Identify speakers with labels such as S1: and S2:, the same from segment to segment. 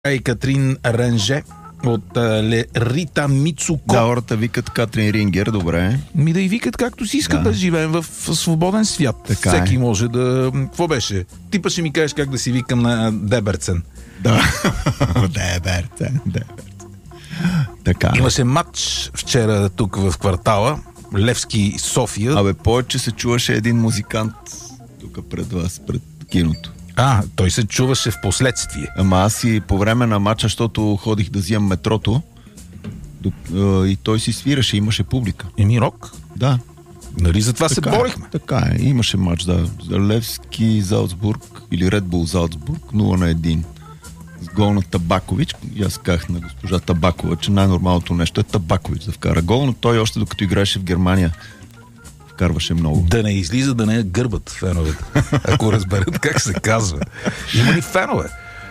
S1: и Катрин Ренже от Рита Мицуко.
S2: Да, хората викат Катрин Рингер, добре.
S1: Ми да и викат както си искат, да живеем в свободен свят.
S2: Така
S1: Всеки може да... Какво беше? Ти па ще ми кажеш как да си викам на Деберцен.
S2: Да, Деберцен. Така.
S1: Имаше матч вчера тук в квартала. Левски, София.
S2: Абе, повече се чуваше един музикант тук пред вас, пред киното.
S1: Той се чуваше в последствие.
S2: Ама аз и по време на матча, защото ходих да взимам метрото и той си свираше, имаше публика.
S1: Рок?
S2: Да.
S1: Нали за това се борихме?
S2: Така е, имаше матч, да. За Левски, Залцбург или Ред Бул Залцбург, 0-1. С гол на Табакович. И аз казах на госпожа Табакова, че най-нормалното нещо е Табакович да вкара гол, но той още докато играеше в Германия вкарваше много.
S1: Да не излиза, да не е гърбат феновете. Ако разберат как се казва. Има ли фенове?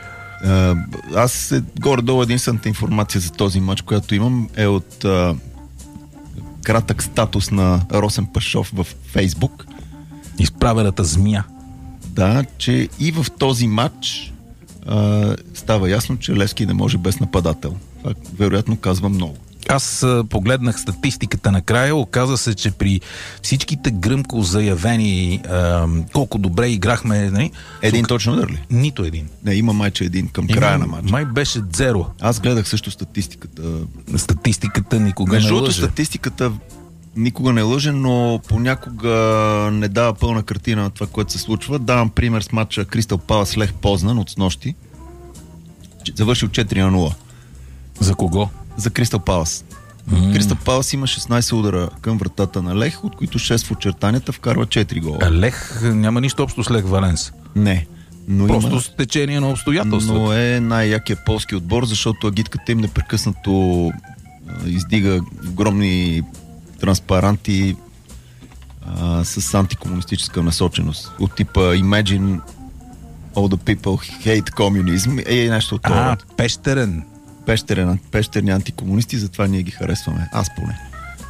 S2: Аз горе-долу единствената информация за този матч, която имам, е от кратък статус на Росен Пашов в Фейсбук.
S1: Изправената змия.
S2: Да, че и в този матч става ясно, че Левски не може без нападател. Това вероятно казва много.
S1: Аз погледнах статистиката накрая, оказа се, че при всичките гръмко заявени колко добре играхме... Не?
S2: Един точно удар ли?
S1: Нито един.
S2: Не, има майче един към края на матча.
S1: Май беше 0.
S2: Аз гледах също статистиката.
S1: Статистиката никога не лъже.
S2: Статистиката никога не лъже, но понякога не дава пълна картина на това, което се случва. Давам пример с матча Кристал Палас Лех Познан от снощи. Завършил 4-0.
S1: За кого?
S2: За Кристал Палас. Кристал Палас има 16 удара към вратата на Лех, от които 6 в очертанията, вкарва 4 гола.
S1: А Лех няма нищо общо с Лех Валенс.
S2: Не. Но
S1: просто с течение на обстоятелствата.
S2: Но е най-якия полски отбор, защото агитката им непрекъснато издига огромни транспаранти с антикомунистическа насоченост. От типа Imagine all the people hate communism е нещо от това.
S1: Пещерен.
S2: Пещерни антикомунисти, затова ние ги харесваме. Аз поне.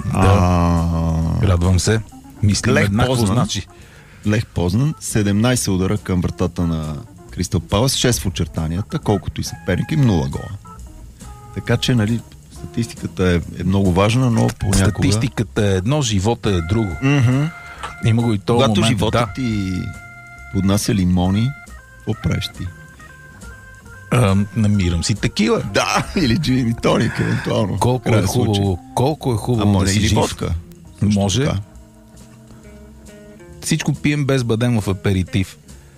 S1: Радвам се. Мислим еднакво, значи.
S2: Лех Познан, 17 удара към вратата на Кристал Палас, 6 в очертанията, колкото и съперника им, 0 гола. Така че, нали, статистиката е много важна, но понякога...
S1: Статистиката е едно, живота е друго. Има го и този
S2: когато
S1: момент.
S2: живота ти поднася лимони, какво правиш ти?
S1: Намирам си текила.
S2: Да, или джин и тоник, евентуално.
S1: Колко е хубаво да си жив.
S2: Водка.
S1: Може. Така. Всичко пием без бадемов аперитив.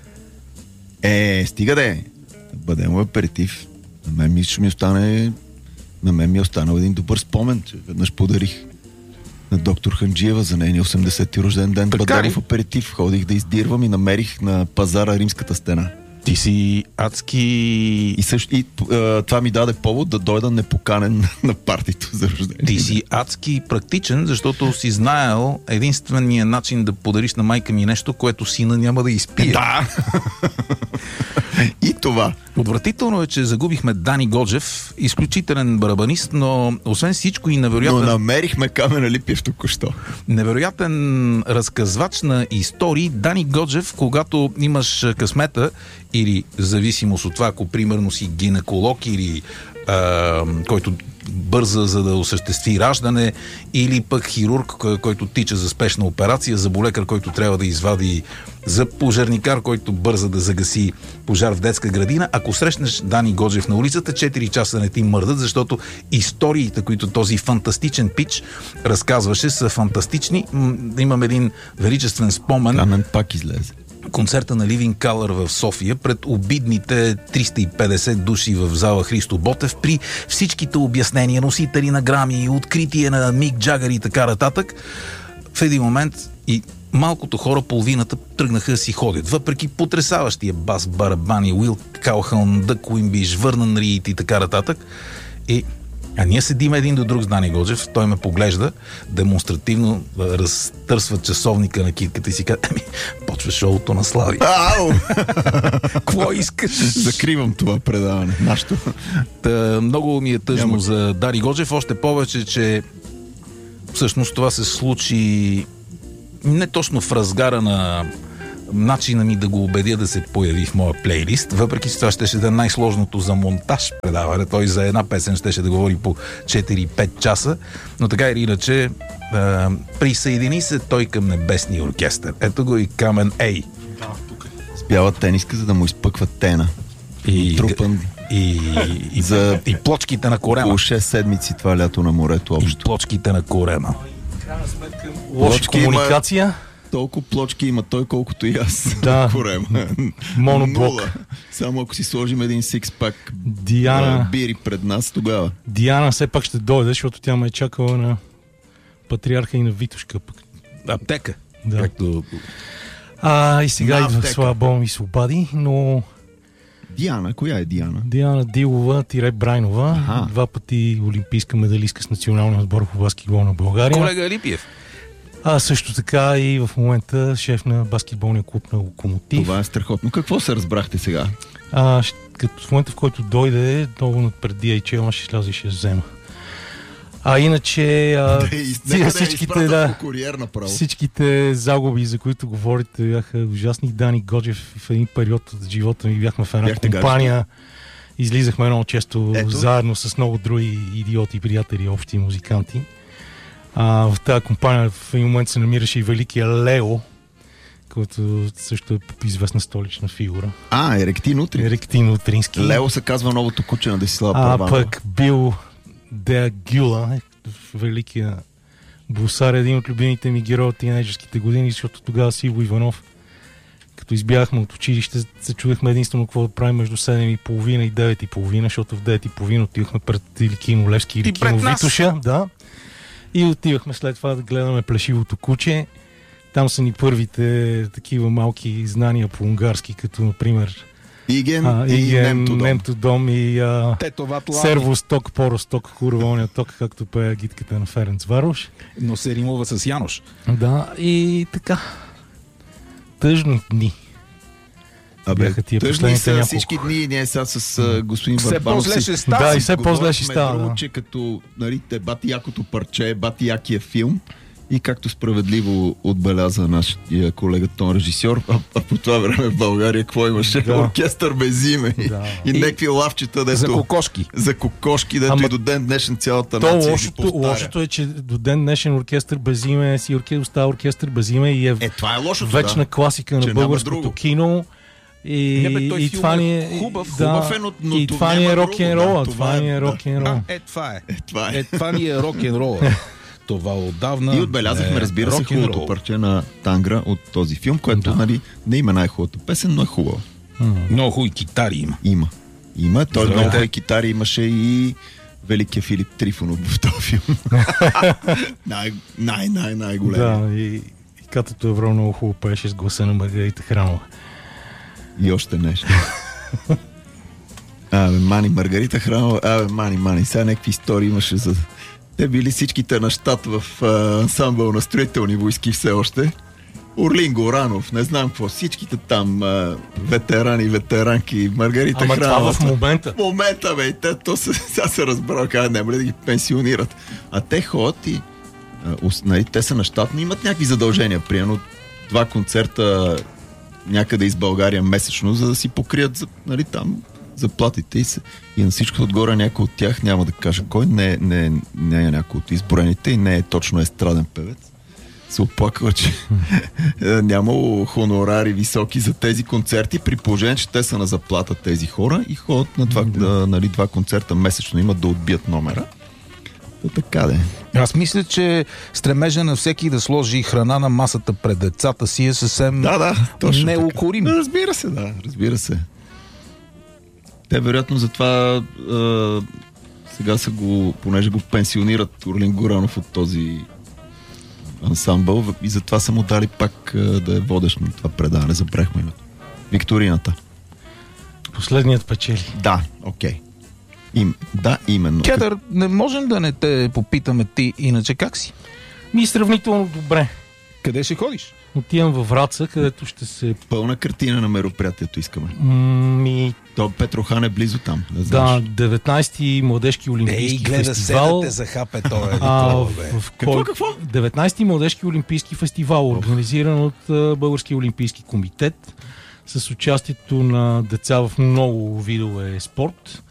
S2: Стига де. Бадемов аперитив. На мен ми е останал един добър спомен, че веднъж подарих на доктор Ханджиева за нейния 80-ти рожден ден бадемов аперитив. Ходих да издирвам и намерих на пазара Римската стена.
S1: Ти си адски...
S2: И това ми даде повод да дойда непоканен на партито за рождение.
S1: Ти си адски практичен, защото си знаел единствения начин да подариш на майка ми нещо, което сина няма да изпие.
S2: Да! И това.
S1: Отвратително е, че загубихме Дани Годжев, изключителен барабанист, но освен всичко и невероятен...
S2: Но намерихме Камена Липиев току-що.
S1: Невероятен разказвач на истории. Дани Годжев, когато имаш късмета или зависимост от това, ако примерно си гинеколог или който бърза за да осъществи раждане, или пък хирург, който тича за спешна операция, за болекар, който трябва да извади, за пожарникар, който бърза да загаси пожар в детска градина. Ако срещнеш Дани Годжев на улицата, 4 часа не ти мърдат, защото историите, които този фантастичен пич разказваше, са фантастични. Имам един величествен спомен.
S2: Камен пак излезе.
S1: Концерта на Living Colour в София пред обидните 350 души в зала Христо Ботев, при всичките обяснения, носители на грами, откритие на Мик Джагър и така нататък. В един момент и малкото хора, половината, тръгнаха да си ходят. Въпреки потресаващия бас, барабани, Уил Калхълн, Дък Уимбиш, Върнан Рийт и така нататък. А ние седим един до друг с Дани Годжев, той ме поглежда, демонстративно разтърсва часовника на китката и си казва: почва шоуто на Слави.
S2: Ау!
S1: Какво искаш?
S2: Закривам това предаване. Нашето.
S1: Много ми е тъжно за Дани Годжев, още повече, че всъщност това се случи не точно в разгара на начина ми да го убедя да се появи в моя плейлист, въпреки че това ще да е най-сложното за монтаж предаване. Той за една песен ще да говори по 4-5 часа, но така или иначе присъедини се той към Небесния оркестър. Ето го и Камен Ей.
S2: Да, тук с бяла тениска, за да му изпъква тена.
S1: И
S2: трупан.
S1: И плочките на корема.
S2: Около 6 седмици това лято на морето общо.
S1: И плочките на корема.
S3: Лоша комуникация.
S2: Толкова плочки има той, колкото и аз.
S3: Да.
S2: Корема.
S3: Моноблок.
S2: Само ако си сложим един сикспак бири пред нас, тогава.
S3: Диана все пак ще дойде, защото тя ме е чакала на Патриарха и на Витушка.
S1: Аптека.
S3: Да.
S1: Както...
S3: И сега идва Слава и Свободи, но...
S2: Диана, коя е Диана?
S3: Диана Дилова, Брайнова. 2 пъти олимпийска медалистка с националния отбор по баскетбол на България.
S1: Колега Алипиев.
S3: Също така и в момента шеф на баскетболния клуб на Локомотив.
S2: Това е страхотно. Какво се разбрахте сега?
S3: Като в момента, в който дойде, много преди DHL ще сляза и ще взема. Иначе всичките загуби, за които говорите, бяха ужасни. Дани Годжев в един период от живота ми бяхме в една компания. Излизахме много често заедно с много други идиоти, приятели, общи музиканти. В тази компания в един момент се намираше и великия Лео, който също е известна столична фигура.
S2: Еректин Утрин.
S3: Еректин Утрински.
S2: Лео се казва новото куче на Десислава Първанова.
S3: Пък Бил Деа Гюла, великия бусар, един от любимите ми герои от тинейджерските години, защото тогава с Иво Иванов, като избягахме от училище, се чудехме единствено какво да правим между 7:30 и 9:30, защото в 9:30 отивахме пред или кино Левски, или кино Витуша. Да. И отивахме след това да гледаме Плешивото куче. Там са ни първите такива малки знания по унгарски, като например
S2: Иген,
S3: Немтодом и Сервосток, Поросток, Курвония ток, както пее гитката на Ференц Варош.
S1: Но се римува с Янош.
S3: Да, и така. Тъжни дни. Бяха тия последните няколко.
S2: Всички дни, ние сега с господин Върбанов.
S1: Все по-зле ще става.
S3: Да, и все по-зле ще става.
S2: Че като бати якото парче, бати якия филм, и както справедливо отбеляза нашия колега тон режисьор, по това време в България какво имаше? Оркестър без име и някакви лавчета, дето...
S1: За кокошки.
S2: За кокошки, дето и до ден днешен цялата нация ги повтаря.
S3: Лошото е, че до ден днешен оркестър без име си остава оркестър без име и
S2: това е лошото,
S3: вечна класика на българското кино. И това ни е
S1: хубав
S3: но и това ни е рок-н-рола. Това ни е рок-н-рол.
S1: Това ни е рок-н-рола. Това отдавна.
S2: И отбелязахме, разбира се, хубавото парче на Тангра от този филм, което не има най-хубавата песен, но е хубава.
S1: Много хубави китари
S2: има. Той много хубави китари имаше и великия Филип Трифонов в този филм. Най-голем.
S3: Да, и Катето Евро много хубаво пееше с гласа на Маргарита Храмова.
S2: И още нещо. Маргарита Храмова, мани. Сега някакви истории имаше за... Те били всичките на щат в ансамбъл на строителни войски все още. Орлин Горанов, не знам какво, всичките там ветерани, ветеранки, Маргарита Храмова.
S3: Това в момента.
S2: В момента, бе, то сега се разбрал, няма ли да ги пенсионират. А те ходят и те са на щат, но имат някакви задължения. Примерно 2 концерта някъде из България месечно, за да си покрият там заплатите и на всичко отгоре някой от тях, няма да кажа кой, не е някой от изброените и не е точно естраден певец. Се оплаква, че нямало хонорари високи за тези концерти, при положение, че те са на заплата тези хора и ходят на 2 концерта месечно, имат да отбият номера. Така де.
S1: Аз мисля, че стремежа на всеки да сложи храна на масата пред децата си е съвсем неукорим.
S2: Разбира се. Те вероятно затова сега са понеже го пенсионират Орлин Горанов от този ансамбъл и затова са му дали пак да е водещ на това предаване. Забрахме името. Викторината.
S3: Последният печели.
S2: Да, окей. Да, именно.
S1: Кетър, не можем да не те попитаме ти иначе как си?
S3: Сравнително добре.
S1: Къде ще ходиш?
S3: Отивам във Враца, където ще се...
S2: Пълна картина на мероприятието искаме. То Петрохан е близо там.
S3: Да, 19-ти младежки олимпийски фестивал.
S1: Гледа за хапе, това е.
S2: Какво?
S3: 19-ти младежки олимпийски фестивал, организиран от Българския олимпийски комитет, с участието на деца в много видове спорт,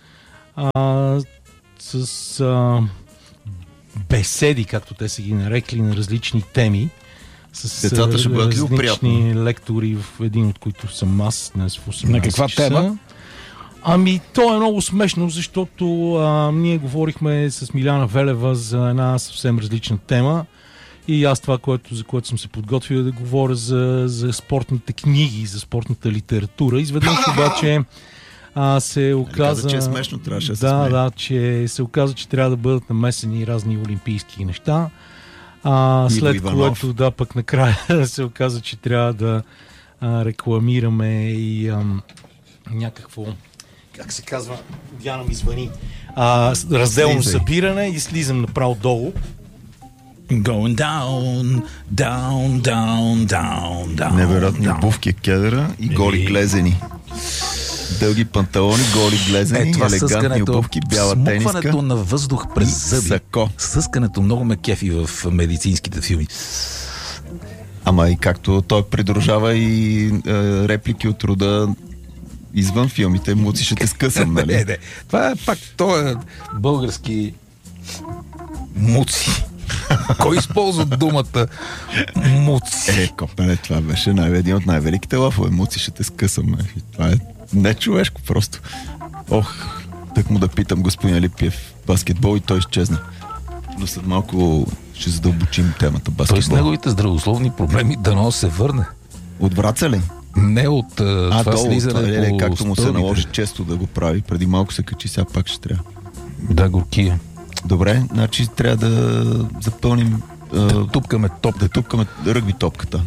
S3: с беседи, както те са ги нарекли, на различни теми. С
S2: децата ще бъдат ли
S3: различни лектори, в един от които съм аз днес в 18
S1: На каква
S3: часа.
S1: тема?
S3: То е много смешно, защото ние говорихме с Миляна Велева за една съвсем различна тема и аз това, за което съм се подготвил, да говоря за спортните книги, за спортната литература. Изведнъж обаче се оказа...
S2: че е смешно, трябваше да се
S3: смее. Да, че се оказа, че трябва да бъдат намесени разни олимпийски неща. След което, пък накрая се оказа, че трябва да рекламираме и някакво, как се казва, Диана ми звъни, разделно събиране и слизам направо долу.
S1: Going down, down, down, down, down.
S2: Невероятни обувки, кедъра и голи глезени. Дълги панталони, голи глезени, елегантни обувки, бяла тениска.
S1: Смукването на въздух през зъби.
S2: Сако.
S1: Съскането много ме кефи в медицинските филми.
S2: Ама и както той придружава и реплики от рода извън филмите, муци ще те скъсам, нали?
S1: Не. Това е пак, той е български муци. Кой използва думата муци?
S2: Копеле, това беше един от най-великите лафове. Муци ще те скъсам. Това е не човешко просто. Так му да питам господин Алипиев баскетбол и той изчезна. Но след малко ще задълбочим темата баскетбол.
S1: Той с неговите здравословни проблеми дано се върне.
S2: От Враца ли?
S1: Не от това слизане по
S2: както му се
S1: стълбите.
S2: наложи често да го прави. Преди малко се качи, сега пак ще трябва.
S1: Да, горкия.
S2: Добре, значи трябва да запълним...
S1: Да тупкаме топката.
S2: Да тупкаме ръгби топката.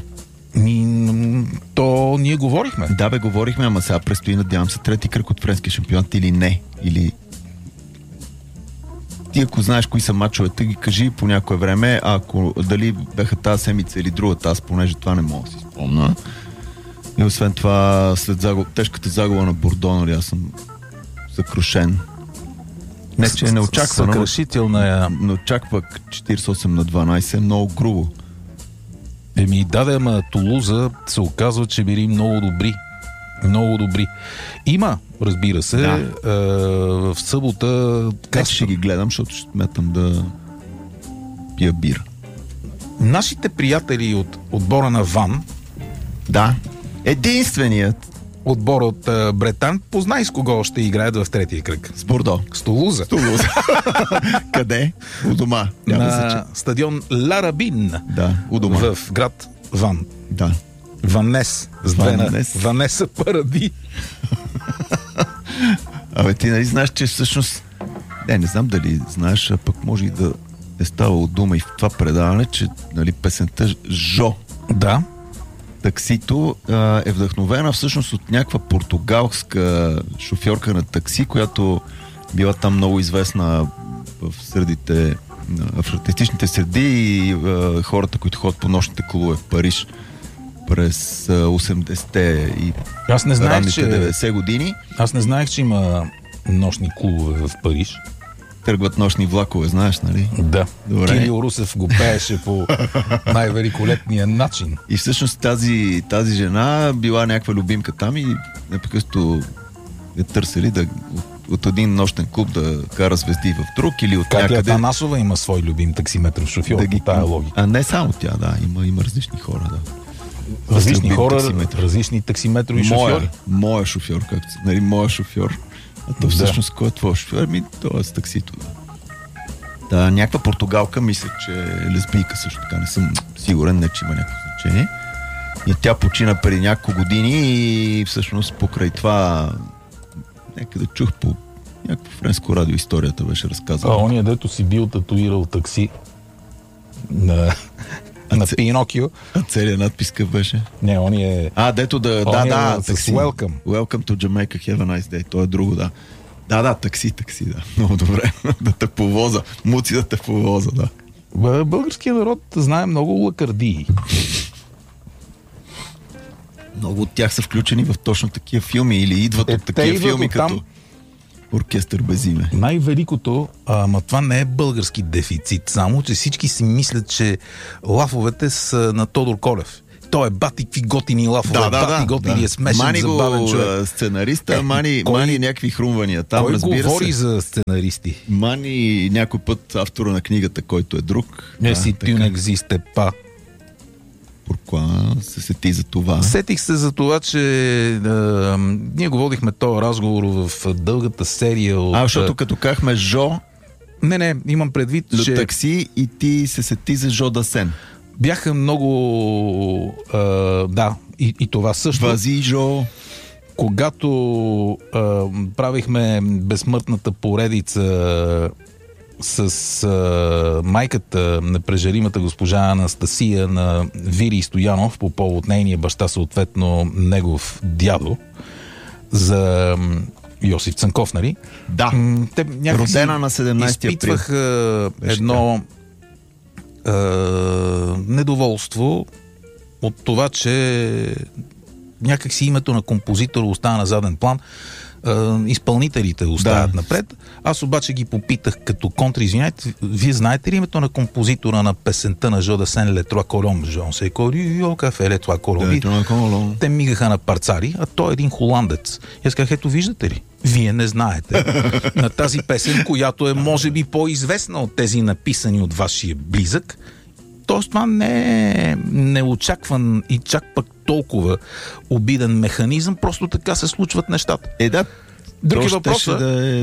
S1: То ние говорихме.
S2: Да, говорихме, ама сега предстои, надявам се, трети кръг от френския шампионат или не. Или... Ти ако знаеш кои са мачовете, ги кажи по някое време, ако дали беха тази седмица или другата, аз понеже това не мога да си спомня. И освен това, след тежката загуба на Бордо, нали, аз съм съкрушен. Не, че е неочаквано.
S1: Съкрушителна
S2: но очаква 48-12, много грубо.
S1: Ама Тулуза се оказва, че били много добри. Много добри. Има, разбира се, в събота...
S2: Как ще ги гледам, защото ще сметам да пия бира.
S1: Нашите приятели от отбора на Ван,
S2: да, единственият
S1: отбор от Бретан, познай с кого ще играят в третия кръг.
S2: С Бордо.
S1: С Тулуза.
S2: Къде? У дома.
S1: На стадион Ларабин.
S2: Да, у дома.
S1: В град Ван.
S2: Да.
S1: Ванес. Ванеса Паради.
S2: Ти нали знаеш, че всъщност... Не знам дали знаеш, а пък може и да е ставало дума и в това предаване, че нали, песента Жо.
S1: Да.
S2: Таксито е вдъхновена всъщност от някаква португалска шофьорка на такси, която била там много известна в средите, в артистичните среди и хората, които ходят по нощните клубове в Париж през 80-те и ранните 90 години.
S1: Аз не знаех, че има нощни клубове в Париж.
S2: Тръгват нощни влакове, знаеш, нали?
S1: Да.
S2: Добре.
S1: Кирил Русев го пееше по най-великолепния начин.
S2: И всъщност тази жена била някаква любимка там и непрекъснато я търсили от един нощен клуб да кара звезди в друг или от някъде.
S1: Катя Танасова има свой любим таксиметров шофьор по тая логика.
S2: А не само тя, да. Има различни хора, да.
S1: Различни хора, различни таксиметрови шофьори.
S2: Моя шофьор, както нали, моя шофьор. А то всъщност кой е твой шофьор? Това е с таксито. Да, някаква португалка, мисля, че е лесбийка също така. Не съм сигурен, не че има някакво значение. И тя почина преди няколко години и всъщност покрай това някъде чух по някакво френско радио историята беше разказала.
S1: Ония дето си бил татуирал такси на Пинокио.
S2: А целият надпис къв беше?
S1: Не, он е...
S2: дето
S1: с
S2: такси.
S1: Welcome.
S2: Welcome to Jamaica, have a nice day. То е друго, да. Да, такси, да. Много добре. Да те повоза. Муци да те повоза, да.
S1: Българският народ знае много лакардии.
S2: Много от тях са включени в точно такива филми или идват от такива филми, като Оркестър без име.
S1: Най-великото, ама това не е български дефицит, само че всички си мислят, че лафовете са на Тодор Колев. Той е бати какви готини лафове, бати готини е смешен, забавен човек.
S2: Сценариста, мани някакви хрумвания. Там,
S1: кой говори за сценаристи?
S2: Мани някой път автора на книгата, който е друг.
S1: Не си tu n'existe pas.
S2: Pourquoi се сети за това?
S1: Сетих се за това, че ние го водихме този разговор в дългата серия от...
S2: Защото като казахме Жо...
S1: Не, имам предвид, че...
S2: такси и ти се сети за Жо Дасен.
S1: Бяха много... и това също.
S2: Вази, Жо...
S1: Когато правихме безсмъртната поредица с майката на прежаримата госпожа Анастасия на Вири Стоянов по повод нейния баща, съответно негов дядо, за Йосиф Цанков, нали?
S2: Да.
S1: Те
S2: родена на 17 април.
S1: Изпитваха едно недоволство от това, че някакси името на композитора остава на заден план, изпълнителите оставят напред. Аз обаче ги попитах като извиняйте, вие знаете ли името на композитора на песента на Жо Дасен Ле Троа Колом? Жон се кори, кафе Ле Троа Колом. Те мигаха на парцари, а той е един холандец. И аз казах, ето виждате ли? Вие не знаете на тази песен, която е може би по-известна от тези написани от вашия близък. Тоест това не е неочакван и чак пък толкова обиден механизъм, просто така се случват нещата. Други въпроса,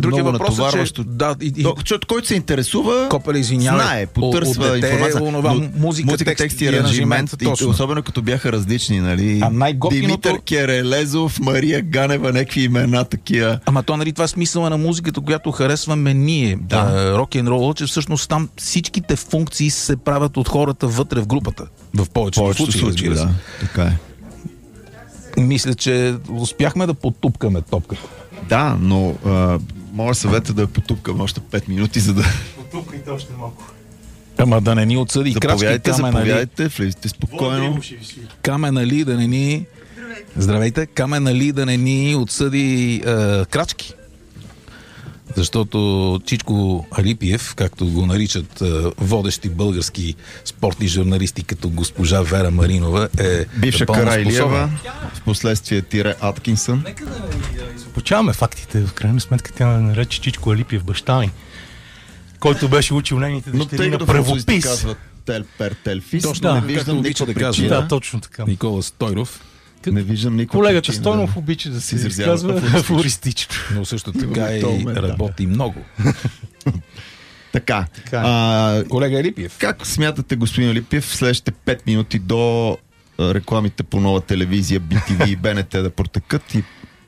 S2: човек, който се интересува, знае, потърсва информация.
S1: Музика, текст и аранжимент.
S2: Особено като бяха различни, нали? Димитър Керелезов, Мария Ганева, някакви имена такива.
S1: Ама то, нали, това е смисъла на музиката, която харесваме ние. Рок-н-рол, че всъщност там всичките функции се правят от хората вътре в групата. В повечето случаи,
S2: да. Така е.
S1: Мисля, че успяхме да потупкаме топката.
S2: Да, но моят съвет е да потупкам още 5 минути, за да...
S3: Потупкайте още малко.
S1: Ама да не ни отсъди крачки.
S2: Заповядайте, влезете спокойно.
S1: Камен Али да не ни... Здравейте, Камен Али да не ни отсъди крачки. Защото Чичко Алипиев, както го наричат водещи български спортни журналисти като госпожа Вера Маринова, е
S2: бивша Карайлиева, в последствие Тире Аткинсън.
S3: Нека да изопочаваме фактите. В крайна сметка тя нарече Чичко Алипиев баща ми, който беше учил нейните дъщери на правопис.
S1: Точно, не виждам никаква причина.
S3: Да, точно така.
S1: Никола Стойров.
S2: Не виждам никаква
S3: колегата
S2: причина.
S3: Стойнов обича да се изказва афористично.
S1: Но също така и работи много.
S2: Така.
S1: Колега Алипиев.
S2: Как смятате, господин Алипиев, в следващите 5 минути до рекламите по Нова телевизия, BTV и БНТ да протекат и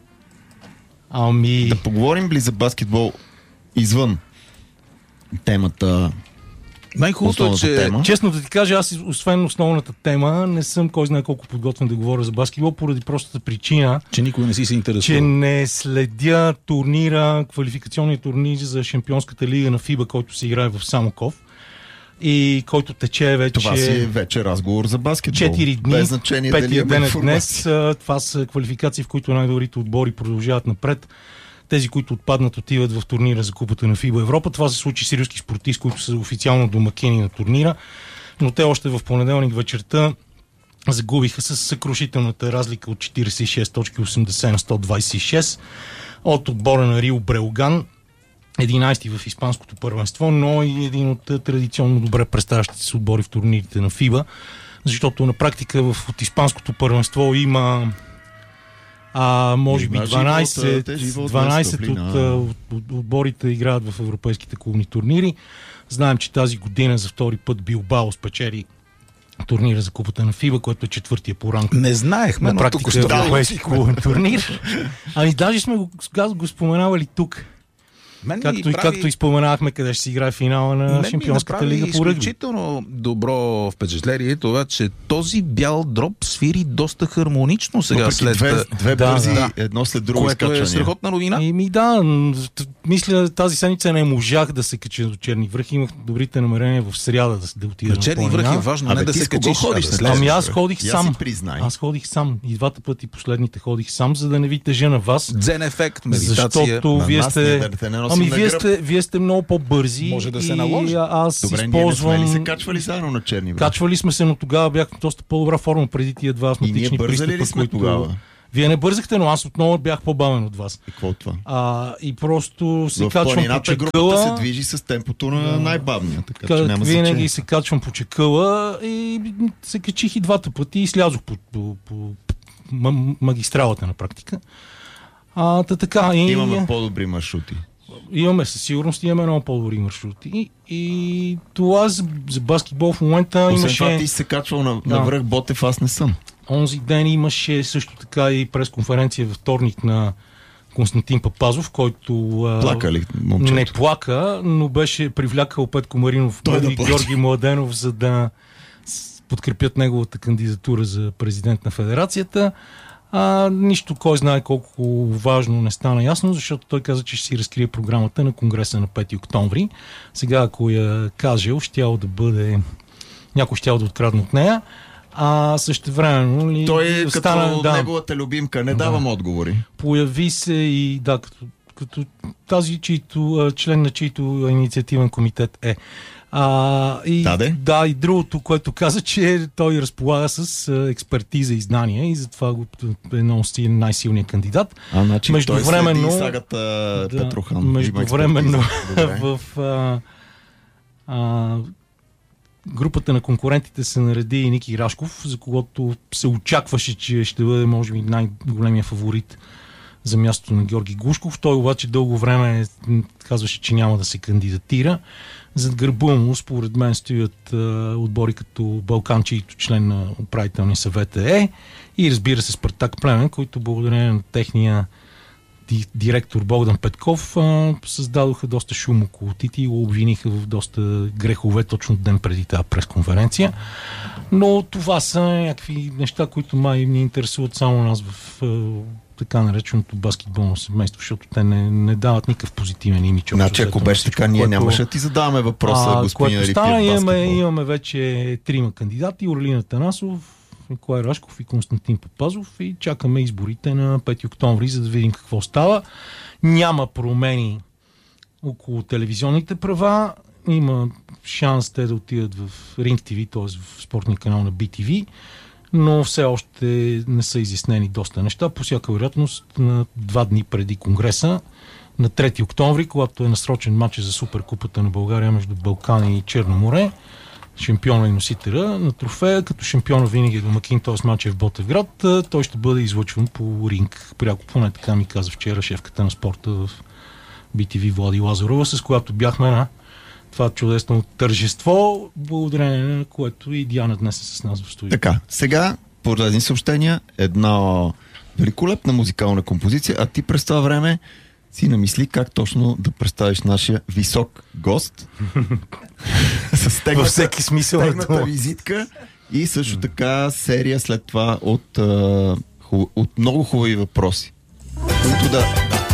S2: да поговорим ли за баскетбол извън темата?
S1: Най-хубавото е, че...
S3: Честно да ти кажа, аз освен основната тема, не съм кой знае колко подготвен да говоря за баскетбол, поради простата причина,
S1: че никой не си се интересува.
S3: Че не следя турнира, квалификационния турнир за Шампионската лига на ФИБА, който се играе в Самоков и който тече вече...
S2: Това си е вече разговор за баскетбол.
S3: 4 дни,
S2: без значение дали има
S3: ден е днес. Това са квалификации, в които най-добрите отбори продължават напред. Тези, които отпаднат, отиват в турнира за Купата на ФИБА Европа. Това се случи с римски спортисти, които са официално домакини на турнира, но те още в понеделник вечерта загубиха с съкрушителната разлика от 46 точки 80 на 126 от отбора на Рио Бреоган, 11-ти в испанското първенство, но и един от традиционно добре представящите се отбори в турнирите на ФИБА, защото на практика от испанското първенство има може би 12 от отборите играят в европейските клубни турнири. Знаем, че тази година за втори път Билбао спечели турнира за Купата на ФИБА, който е четвъртия по ранг.
S1: Не знаехме,
S3: на практика европейски клубен турнир. Даже сме го споменавали тук. Както изпоменахме, къде ще си играе финала на Шампионската лига по ръгби.
S1: Изключително добро впечатление това, че този бял дроб свири доста хармонично сега след...
S2: Две бързи, едно след друго
S1: което
S2: изкачване.
S1: Е страхотна новина.
S3: Мисля, тази седмица не можах да се кача до Черни връх. Имах добрите намерения в сряда да отида на
S1: Черни връх е важно, не да се качиш.
S3: Аз ходих сам. Аз ходих сам. И двата пъти последните ходих сам, за да не ви тежа на вас.
S1: Дзен ефект, медитация.
S3: Защото вие сте много по-бързи.
S1: Може да се наложи.
S3: Аз
S2: добре,
S3: използвам...
S2: ние не сме ли се качвали заедно на Черни връх?
S3: Качвали сме се, но тогава бях в доста по-добра форма преди тия два астматични пристъпа, които... Тогава? Вие не бързахте, но аз отново бях по-бавен от вас.
S2: И какво е това?
S3: И просто се качвам по чекъла.
S2: Групата се движи с темпото на най-бавния. Така, че няма
S3: винаги се качвам по чекъла и се качих и двата пъти и слязох по магистралата на практика.
S2: Имаме по-добри маршрути.
S3: Със сигурност имаме много по-добри маршрути. И това за баскетбол в момента имаше...
S2: Това ти се качвал на връх Ботев, аз не съм.
S3: Онзи ден имаше също така и пресконференция във вторник на Константин Папазов, който
S2: плака ли, момчето?
S3: Не плака, но беше привлякал Петко Маринов и Георги Младенов, за да подкрепят неговата кандидатура за президент на федерацията. Нищо, кой знае колко важно не стана ясно, защото той каза, че ще си разкрие програмата на Конгреса на 5 октомври. Сега, ако я кажел, някой щял да открадне от нея. Същевременно ли...
S2: Той е като неговата любимка, не давам отговори.
S3: Появи се и като тази, член на чийто инициативен комитет е. И другото, което каза, че той разполага с експертиза и знания и затова е най-силният кандидат.
S2: Междувременно сагата Петрохан.
S3: Междувременно в групата на конкурентите се нареди и Ники Рашков, за когото се очакваше, че ще бъде може би най-големия фаворит за мястото на Георги Глушков. Той обаче дълго време казваше, че няма да се кандидатира. Зад гърба му, според мен, стоят отбори като Балкан, чието член на управителния съвет е, и разбира се Спартак Плевен, които благодарение на техния директор Богдан Петков създадоха доста шум около Тити и го обвиниха в доста грехове точно ден преди тази пресконференция. Но това са някакви неща, които май ни интересуват само нас в така нареченото баскетболно семейство, защото те не дават никакъв позитивен имидж.
S2: Значи, ако беше така, ние нямаше да ти задаваме въпроса, господин Рипиев.
S3: Имаме вече 3 кандидати: Орлин Танасов, Николай Рашков и Константин Папазов, и чакаме изборите на 5 октомври, за да видим какво става. Няма промени около телевизионните права. Има шанс те да отидат в Ring TV, т.е. в спортния канал на BTV, но все още не са изяснени доста неща. По всяка вероятност на 2 дни преди Конгреса, на 3 октомври, когато е насрочен матч за Суперкупата на България между Балкан и Черно море, шампиона и носителя на трофея, като шампиона винаги е домакин, т.е. матч е в Ботевград, той ще бъде излъчван по ринг. Пряко, поне така ми каза вчера шефката на спорта в BTV Влади Лазарова, с която бяхме на това чудесно тържество, благодарение на което и Диана днес е с нас в студио.
S2: Така, сега поредни съобщения, една великолепна музикална композиция, а ти през това време си намисли как точно да представиш нашия висок гост с
S3: във всеки смисъл
S2: тегната визитка и също така серия след това от много хубави въпроси, които да...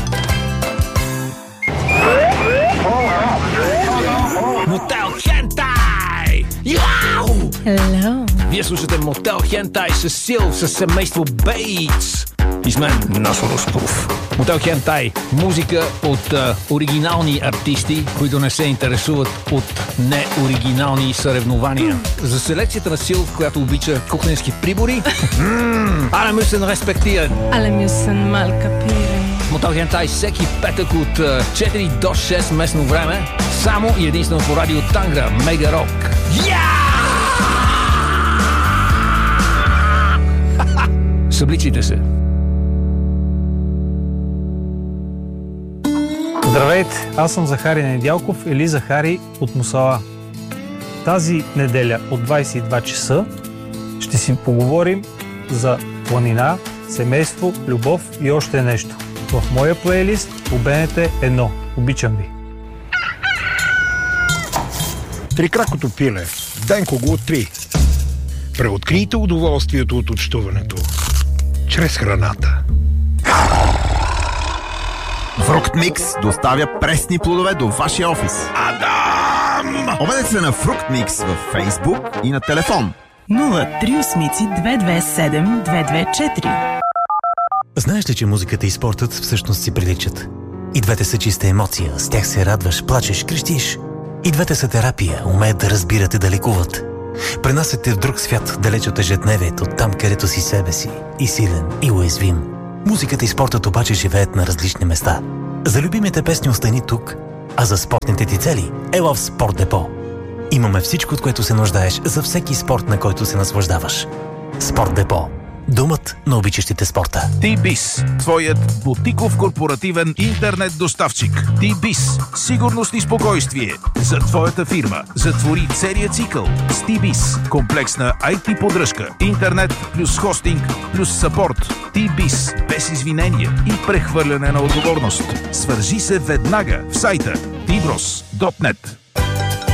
S4: Мотел Хентай! Яу!
S5: Hello.
S4: Вие слушате Мотел Хентай с Сил, с семейство Бейтс. И с мен Насо Русков. Мотел Хентай. Музика от оригинални артисти, които не се интересуват от неоригинални съревнования. За селекцията на Сил, която обича кухненски прибори. Alle müssen respektieren.
S5: Alle müssen mal kapieren.
S4: Мотел Хентай всеки петък от 4 до 6 местно време. Само и единствено по радио Тангра. Мега Рок. Събличите се.
S6: Здравейте, аз съм Захари Недялков или Захари от Мусала. Тази неделя от 22 часа ще си поговорим за планина, семейство, любов и още нещо. В моя плейлист по БНТ 1. Обичам ви.
S7: Трикракото пиле. Денко го откри. Преоткрийте удоволствието от общуването. Чрез храната.
S2: Фрукт Микс доставя пресни плодове до вашия офис. Адам! Обадете се на Фрукт Микс във Facebook и на телефон
S8: 038-227-224.
S9: Знаеш ли, че музиката и спортът всъщност си приличат? И двете са чиста емоция, с тях се радваш, плачеш, крещиш. И двете са терапия, умеят да разбират и да лекуват. Пренасят те в друг свят, далеч от ежедневието, там където си себе си, и силен, и уязвим. Музиката и спортът обаче живеят на различни места. За любимите песни остани тук, а за спортните ти цели ела в Спорт Депо. Имаме всичко, от което се нуждаеш за всеки спорт, на който се наслаждаваш. Спорт Депо. Думът на обичащите спорта.
S1: T-Biz, твоят бутиков корпоративен интернет доставчик. T-Biz, сигурност и спокойствие за твоята фирма. Затвори целия цикъл с T-Biz. Комплексна IT поддръжка, интернет плюс хостинг плюс съпорт. T-Biz, без извинения и прехвърляне на отговорност. Свържи се веднага в сайта tbros.net.